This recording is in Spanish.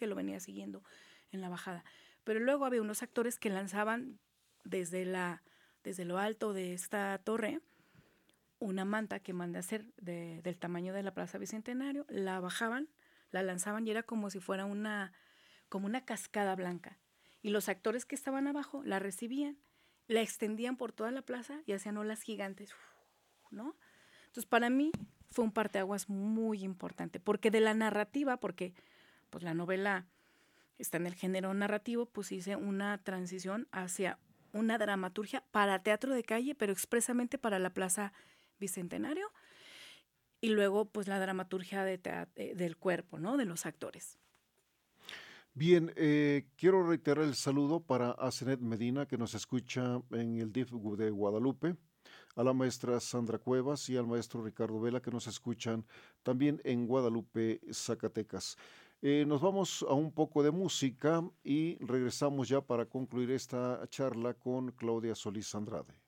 que lo venía siguiendo en la bajada. Pero luego había unos actores que lanzaban desde lo alto de esta torre una manta que mandé a hacer del tamaño de la Plaza Bicentenario, la bajaban, la lanzaban y era como si fuera como una cascada blanca. Y los actores que estaban abajo la recibían, la extendían por toda la plaza y hacían olas gigantes, ¿no? Entonces, para mí fue un parteaguas muy importante, porque de la narrativa, porque pues la novela está en el género narrativo, pues hice una transición hacia una dramaturgia para teatro de calle, pero expresamente para la Plaza Bicentenario, y luego pues la dramaturgia del cuerpo, ¿no? De los actores. Bien, quiero reiterar el saludo para Asenet Medina, que nos escucha en el DIF de Guadalupe, a la maestra Sandra Cuevas y al maestro Ricardo Vela, que nos escuchan también en Guadalupe, Zacatecas. Nos vamos a un poco de música y regresamos ya para concluir esta charla con Claudia Solís Andrade.